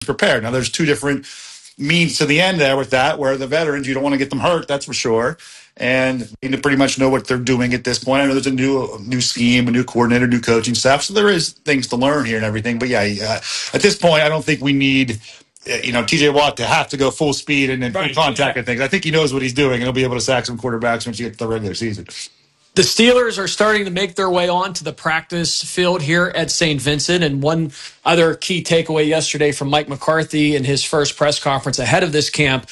prepared. Now, there's two different means to the end there with that, where the veterans, you don't want to get them hurt, that's for sure. And they pretty much know what they're doing at this point. I know there's a new scheme, a new coordinator, new coaching staff, so there is things to learn here and everything. But yeah, at this point, I don't think we need TJ Watt to have to go full speed and full contact and things. I think he knows what he's doing, and he'll be able to sack some quarterbacks once you get to the regular season. The Steelers are starting to make their way onto the practice field here at St. Vincent. And one other key takeaway yesterday from Mike McCarthy in his first press conference ahead of this camp